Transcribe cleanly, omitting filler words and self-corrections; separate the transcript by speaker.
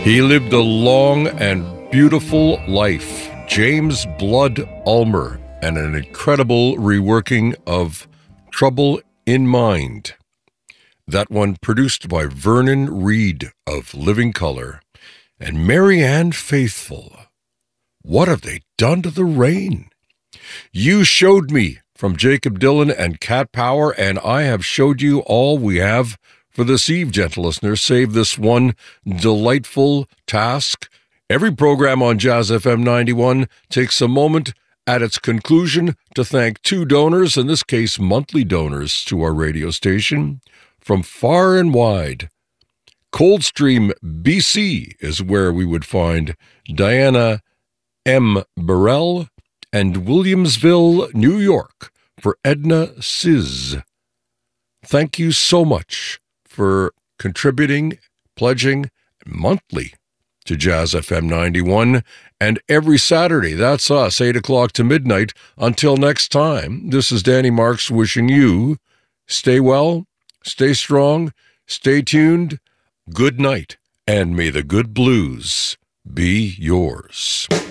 Speaker 1: He lived a long and beautiful life. James Blood Ulmer, and an incredible reworking of Trouble in Mind. That one produced by Vernon Reid of Living Colour. And Marianne Faithfull. What have they done to the rain? You showed me from Jacob Dylan and Cat Power, and I have showed you all we have for this eve, gentle listeners, save this one delightful task. Every program on Jazz FM 91 takes a moment at its conclusion to thank two donors, in this case monthly donors to our radio station, from far and wide. Coldstream, BC is where we would find Diana M. Burrell, and Williamsville, New York, for Edna Siz. Thank you so much for contributing, pledging monthly to Jazz FM 91, and every Saturday, that's us, 8 o'clock to midnight. Until next time, this is Danny Marks wishing you stay well, stay strong, stay tuned, good night, and may the good blues be yours.